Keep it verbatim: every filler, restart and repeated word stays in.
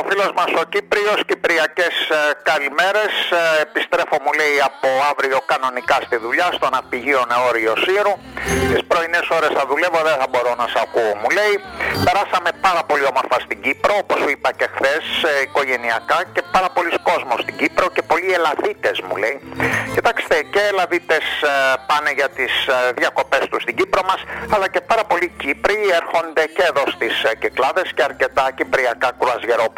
ο φίλος μας ο Κύπριος, κυπριακές ε, καλημέρες. Ε, επιστρέφω, μου λέει, από αύριο κανονικά στη δουλειά, στο ναυπηγείο Νεώριο Σύρου. Τις πρωινές ώρες θα δουλεύω, δεν θα μπορώ να σ' ακούω, μου λέει. Περάσαμε πάρα πολύ όμορφα στην Κύπρο, όπως σου είπα και χθες, ε, οικογενειακά, και πάρα πολλοί κόσμος στην Κύπρο και πολλοί Ελλαδίτες, μου λέει. Κοιτάξτε, και Ελλαδίτες ε, πάνε για τις ε, διακοπές τους στην Κύπρο μας, αλλά και πάρα πολλοί Κύπροι έρχονται και εδώ στις ε, Κυκλάδες και αρκετά κυπριακά κρουαζιερόπλαια